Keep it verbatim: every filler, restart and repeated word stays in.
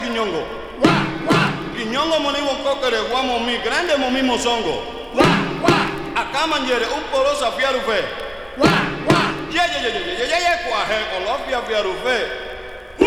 Quiñongo. Wah, wah, Quiñongo monivo cóquere guamo mi grande mo mismo songo. wah, wah, Acá manjere un porosa fiarufe. wah, wah. Ye ye ye ye ye ye ye ye cuaje con los fiarufe.